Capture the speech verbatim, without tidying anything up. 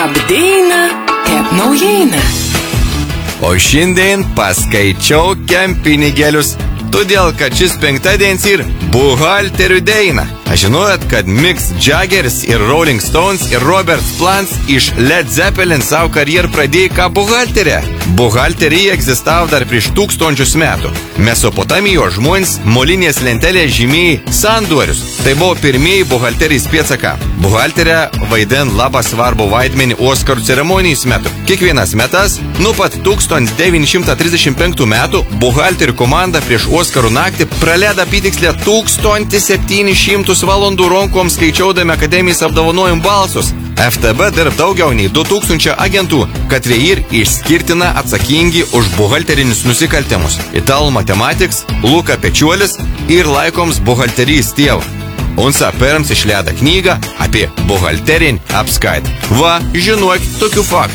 Labdieną, kaip naujiena. O šiandien paskaičiau kempinigėlius, todėl, kad šis penktadienis ir buhalterių deina. Aš žinojot, kad Mick Jaggeris ir Rolling Stones ir Robert Plant iš Led Zeppelin savo karjerą pradėjo ką buhalterė. Buhalterija egzistavo dar prieš tūkstančius metų. Mesopotamijos žmonės molinės lentelės žymėjai sandorius. Tai buvo pirmieji buhalterijos pėdsaka. Buhalterė vaidin labai svarbu vaidmenį Oskarų ceremonijos metu. Kiekvienas metas, nuo pat tūkstantis devyni šimtai trisdešimt penktų metų, buhalterių komanda prieš Oskarų naktį praleido apytikslę tūkstantis septynis šimtus valandų ronkom skaičiaudami akademijos apdovanojimų balsus. F T B dirb daugiau nei du tūkstančiai agentų, kad ir išskirtina atsakingi už buhalterinius nusikaltimus. Italų matematiks Luka Pečiuolis ir laikoms buhalterijos tėvą. Unsa pirms išleido knygą apie buhalterinį apskaitą. Va, žinok tokių faktų.